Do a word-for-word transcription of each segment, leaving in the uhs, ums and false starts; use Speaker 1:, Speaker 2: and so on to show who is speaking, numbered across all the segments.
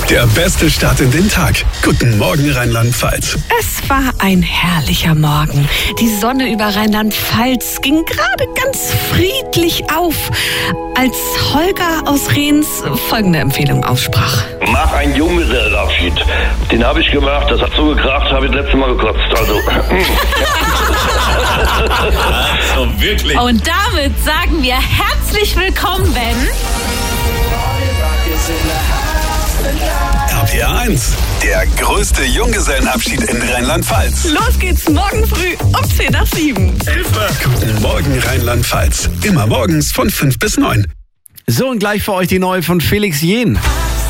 Speaker 1: Der beste Start in den Tag. Guten Morgen, Rheinland-Pfalz.
Speaker 2: Es war ein herrlicher Morgen. Die Sonne über Rheinland-Pfalz ging gerade ganz friedlich auf, als Holger aus Rehns folgende Empfehlung aussprach.
Speaker 3: Mach einen Junggesellenabschied. Den habe ich gemacht, das hat so gekracht, habe ich das letzte Mal gekotzt. Also.
Speaker 4: Also wirklich.
Speaker 5: Und damit sagen wir herzlich willkommen, Ben.
Speaker 1: R P R eins, der größte Junggesellenabschied in Rheinland-Pfalz.
Speaker 2: Los geht's morgen früh um zehn nach sieben.
Speaker 1: Hilfe! Guten Morgen, Rheinland-Pfalz. Immer morgens von fünf bis neun.
Speaker 6: So, und gleich für euch die neue von Felix Jähn.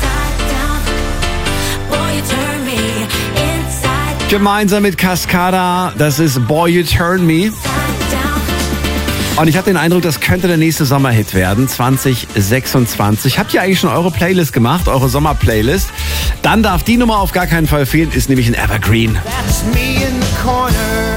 Speaker 6: Gemeinsam mit Cascada, das ist Boy You Turn Me. Und ich habe den Eindruck, das könnte der nächste Sommerhit werden, zwanzig sechsundzwanzig. Habt ihr eigentlich schon eure Playlist gemacht, eure Sommerplaylist? Dann darf die Nummer auf gar keinen Fall fehlen, ist nämlich ein Evergreen.
Speaker 7: That's me in the corner.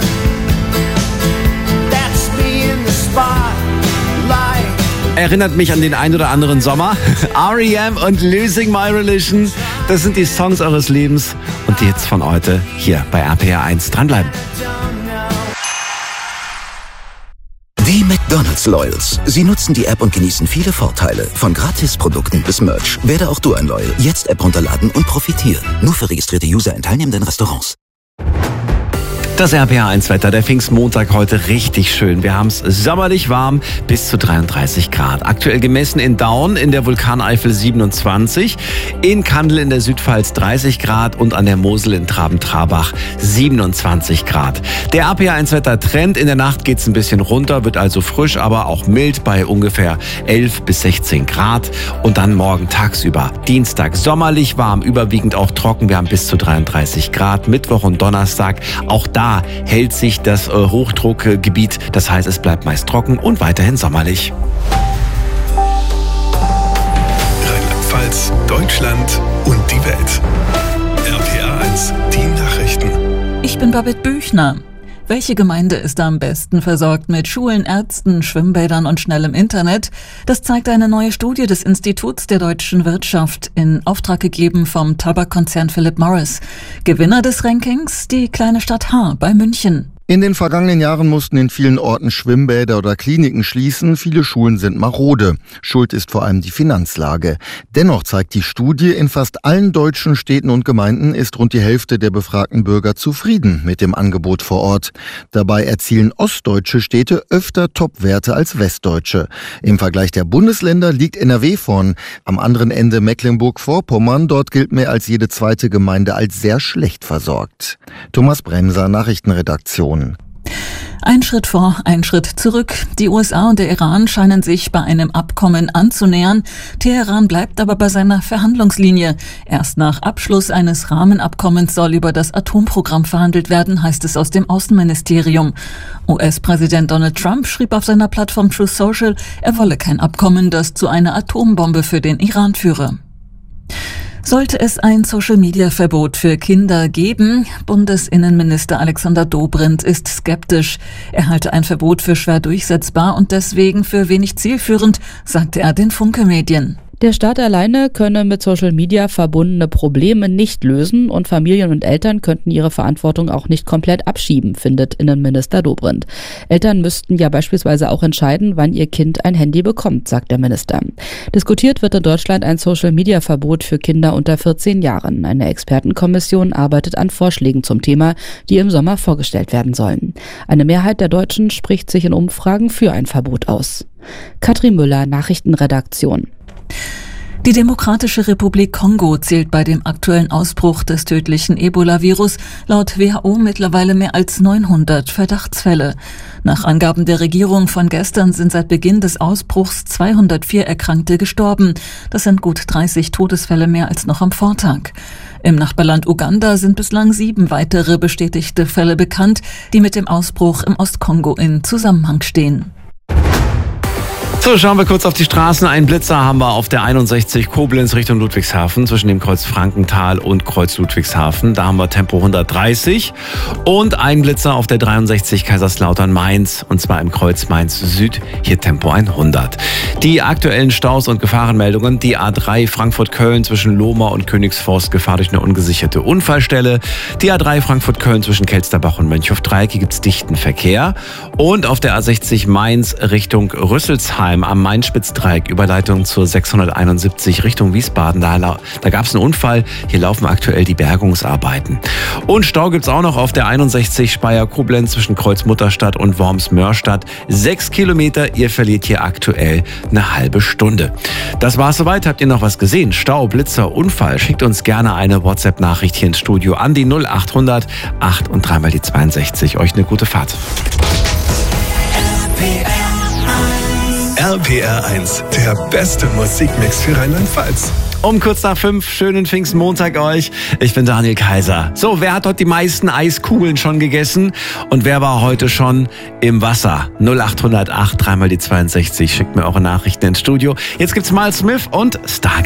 Speaker 7: That's me in the spotlight.
Speaker 6: Erinnert mich an den ein oder anderen Sommer. R E M und Losing My Religion, das sind die Songs eures Lebens und die Hits von heute hier bei R P R eins. Dranbleiben.
Speaker 8: Die McDonald's Loyals. Sie nutzen die App und genießen viele Vorteile. Von Gratisprodukten bis Merch. Werde auch du ein Loyal. Jetzt App runterladen und profitieren. Nur für registrierte User in teilnehmenden Restaurants.
Speaker 6: Das R P R eins Wetter, der Pfingstmontag heute richtig schön. Wir haben es sommerlich warm bis zu dreiunddreißig Grad. Aktuell gemessen in Daun in der Vulkaneifel siebenundzwanzig, in Kandel in der Südpfalz dreißig Grad und an der Mosel in Traben-Trarbach siebenundzwanzig Grad. Der R P R eins Wetter Trend, in der Nacht geht es ein bisschen runter, wird also frisch, aber auch mild bei ungefähr elf bis sechzehn Grad. Und dann morgen tagsüber, Dienstag sommerlich warm, überwiegend auch trocken. Wir haben bis zu dreiunddreißig Grad. Mittwoch und Donnerstag, auch da Da hält sich das äh, Hochdruckgebiet, das heißt, es bleibt meist trocken und weiterhin sommerlich.
Speaker 1: Rheinland-Pfalz, Deutschland und die Welt. R P R eins, die Nachrichten.
Speaker 9: Ich bin Babette Büchner. Welche Gemeinde ist am besten versorgt mit Schulen, Ärzten, Schwimmbädern und schnellem Internet? Das zeigt eine neue Studie des Instituts der deutschen Wirtschaft, in Auftrag gegeben vom Tabakkonzern Philip Morris. Gewinner des Rankings, die kleine Stadt Haar bei München.
Speaker 10: In den vergangenen Jahren mussten in vielen Orten Schwimmbäder oder Kliniken schließen. Viele Schulen sind marode. Schuld ist vor allem die Finanzlage. Dennoch zeigt die Studie, in fast allen deutschen Städten und Gemeinden ist rund die Hälfte der befragten Bürger zufrieden mit dem Angebot vor Ort. Dabei erzielen ostdeutsche Städte öfter Topwerte als westdeutsche. Im Vergleich der Bundesländer liegt N R W vorn. Am anderen Ende Mecklenburg-Vorpommern. Dort gilt mehr als jede zweite Gemeinde als sehr schlecht versorgt. Thomas Bremser, Nachrichtenredaktion.
Speaker 9: Ein Schritt vor, ein Schritt zurück. Die U S A und der Iran scheinen sich bei einem Abkommen anzunähern. Teheran bleibt aber bei seiner Verhandlungslinie. Erst nach Abschluss eines Rahmenabkommens soll über das Atomprogramm verhandelt werden, heißt es aus dem Außenministerium. U S-Präsident Donald Trump schrieb auf seiner Plattform Truth Social, er wolle kein Abkommen, das zu einer Atombombe für den Iran führe. Sollte es ein Social-Media-Verbot für Kinder geben? Bundesinnenminister Alexander Dobrindt ist skeptisch. Er halte ein Verbot für schwer durchsetzbar und deswegen für wenig zielführend, sagte er den Funke-Medien.
Speaker 11: Der Staat alleine könne mit Social Media verbundene Probleme nicht lösen und Familien und Eltern könnten ihre Verantwortung auch nicht komplett abschieben, findet Innenminister Dobrindt. Eltern müssten ja beispielsweise auch entscheiden, wann ihr Kind ein Handy bekommt, sagt der Minister. Diskutiert wird in Deutschland ein Social Media Verbot für Kinder unter vierzehn Jahren. Eine Expertenkommission arbeitet an Vorschlägen zum Thema, die im Sommer vorgestellt werden sollen. Eine Mehrheit der Deutschen spricht sich in Umfragen für ein Verbot aus. Katrin Müller, Nachrichtenredaktion.
Speaker 9: Die Demokratische Republik Kongo zählt bei dem aktuellen Ausbruch des tödlichen Ebola-Virus laut W H O mittlerweile mehr als neunhundert Verdachtsfälle. Nach Angaben der Regierung von gestern sind seit Beginn des Ausbruchs zweihundertvier Erkrankte gestorben. Das sind gut dreißig Todesfälle mehr als noch am Vortag. Im Nachbarland Uganda sind bislang sieben weitere bestätigte Fälle bekannt, die mit dem Ausbruch im Ostkongo in Zusammenhang stehen.
Speaker 6: So, schauen wir kurz auf die Straßen. Einen Blitzer haben wir auf der einundsechzig Koblenz Richtung Ludwigshafen zwischen dem Kreuz Frankenthal und Kreuz Ludwigshafen. Da haben wir Tempo hundertdreißig. Und einen Blitzer auf der dreiundsechzig Kaiserslautern-Mainz und zwar im Kreuz Mainz Süd. Hier Tempo hundert. Die aktuellen Staus und Gefahrenmeldungen. Die A drei Frankfurt-Köln zwischen Lohmar und Königsforst, Gefahr durch eine ungesicherte Unfallstelle. Die A drei Frankfurt-Köln zwischen Kelsterbach und Mönchhof-Dreieck. Hier gibt es dichten Verkehr. Und auf der A sechzig Mainz Richtung Rüsselsheim am Main-Spitz-Dreieck, Überleitung zur sechshunderteinundsiebzig Richtung Wiesbaden. Da, da gab es einen Unfall. Hier laufen aktuell die Bergungsarbeiten. Und Stau gibt es auch noch auf der einundsechzig Speyer-Koblenz zwischen Kreuz-Mutterstadt und Worms-Mörstadt. Sechs Kilometer. Ihr verliert hier aktuell eine halbe Stunde. Das war's soweit. Habt ihr noch was gesehen? Stau, Blitzer, Unfall? Schickt uns gerne eine WhatsApp-Nachricht hier ins Studio an die null achthundert acht und dreimal die zweiundsechzig. Euch eine gute Fahrt.
Speaker 1: R P R eins, der beste Musikmix für Rheinland-Pfalz.
Speaker 6: Um kurz nach fünf, schönen Pfingstmontag euch. Ich bin Daniel Kaiser. So, wer hat heute die meisten Eiskugeln schon gegessen? Und wer war heute schon im Wasser? null achthundert acht, dreimal die zweiundsechzig. Schickt mir eure Nachrichten ins Studio. Jetzt gibt's Miles Smith und Star.